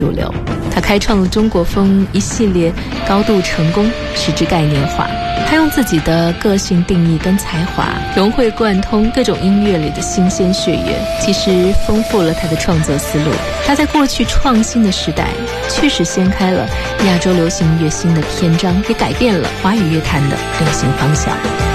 主流。他开创了中国风一系列高度成功，使之概念化。他用自己的个性定义跟才华融会贯通各种音乐里的新鲜血液，其实丰富了他的创作思路。他在过去创新的时代确实掀开了亚洲流行音乐新的篇章，也改变了华语乐坛的流行方向。